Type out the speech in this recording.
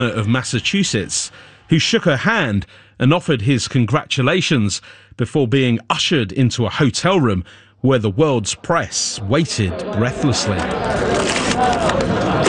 of Massachusetts, who shook her hand and offered his congratulations before being ushered into a hotel room where the world's press waited breathlessly.